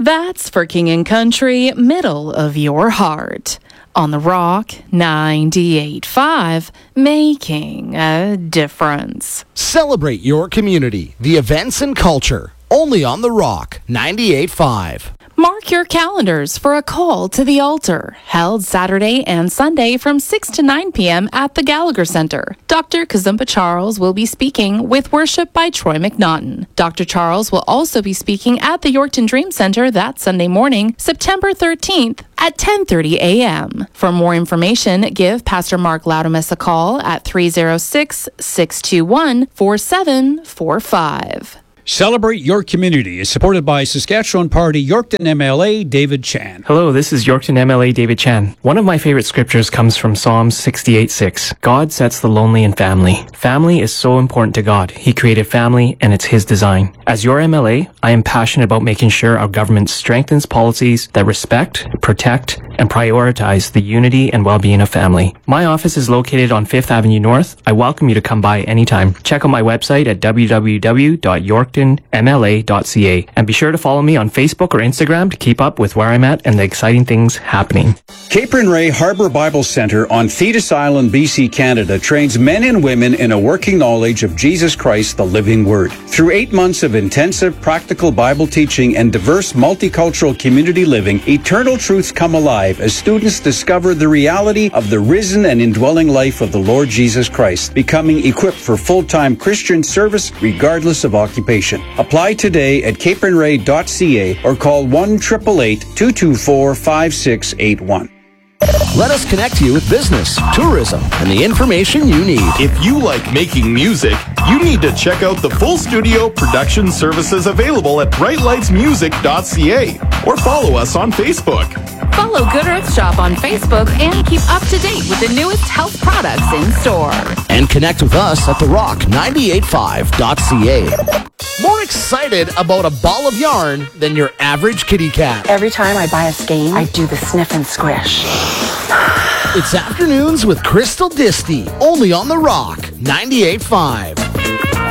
That's for King and Country, middle of your heart. On the Rock 98.5, making a difference. Celebrate your community, the events and culture. Only on the Rock 98.5. Mark your calendars for a call to the altar, held Saturday and Sunday from 6 to 9 p.m. at the Gallagher Center. Dr. Kazumba Charles will be speaking with worship by Troy McNaughton. Dr. Charles will also be speaking at the Yorkton Dream Center that Sunday morning, September 13th at 10:30 a.m. For more information, give Pastor Mark Laudamus a call at 306-621-4745. Celebrate Your Community is supported by Saskatchewan Party Yorkton MLA David Chan. Hello, this is Yorkton MLA David Chan. One of my favorite scriptures comes from Psalm 68:6. God sets the lonely in family. Family is so important to God. He created family and it's His design. As your MLA, I am passionate about making sure our government strengthens policies that respect, protect, and prioritize the unity and well-being of family. My office is located on 5th Avenue North. I welcome you to come by anytime. Check out my website at www.yorktonmla.ca and be sure to follow me on Facebook or Instagram to keep up with where I'm at and the exciting things happening. Capron Ray Harbour Bible Centre on Thetis Island, BC, Canada trains men and women in a working knowledge of Jesus Christ, the living Word. Through 8 months of intensive practical Bible teaching and diverse multicultural community living, eternal truths come alive as students discover the reality of the risen and indwelling life of the Lord Jesus Christ, becoming equipped for full-time Christian service regardless of occupation. Apply today at capronray.ca or call 1-888-224-5681. Let us connect you with business, tourism, and the information you need. If you like making music, you need to check out the full studio production services available at brightlightsmusic.ca or follow us on Facebook. Follow Good Earth Shop on Facebook and keep up to date with the newest health products in store. And connect with us at therock985.ca. More excited about a ball of yarn than your average kitty cat. Every time I buy a skein, I do the sniff and squish. It's Afternoons with Crystal Disty, only on The Rock 98.5.